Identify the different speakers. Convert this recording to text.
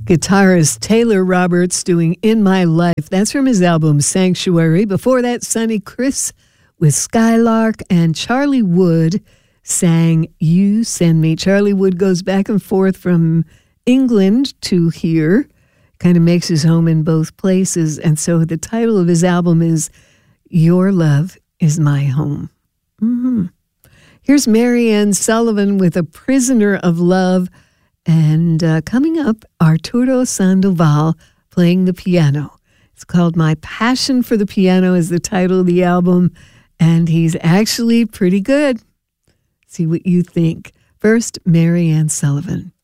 Speaker 1: Guitarist Taylor Roberts doing In My Life. That's from his album Sanctuary. Before that, Sonny Chris with Skylark, and Charlie Wood sang You Send Me. Charlie Wood goes back and forth from England to here, kind of makes his home in both places. And so the title of his album is Your Love Is My Home. Here's Marianne Sullivan with A Prisoner of Love. And coming up, Arturo Sandoval playing the piano. It's called My Passion for the Piano is the title of the album. And he's actually pretty good. See what you think. First, Marianne Sullivan.